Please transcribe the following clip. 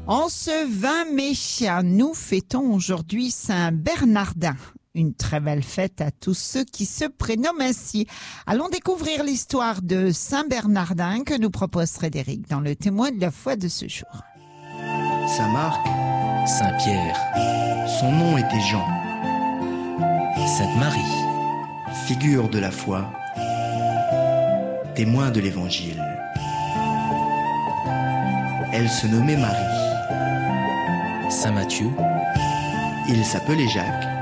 En ce 20 mai, nous fêtons aujourd'hui Saint-Bernardin. Une très belle fête à tous ceux qui se prénomment ainsi. Allons découvrir l'histoire de Saint-Bernardin que nous propose Frédéric dans le témoin de la foi de ce jour. Saint-Marc, Saint-Pierre, son nom était Jean. Sainte-Marie, figure de la foi, témoin de l'Évangile. Elle se nommait Marie. Saint Matthieu, il s'appelait Jacques.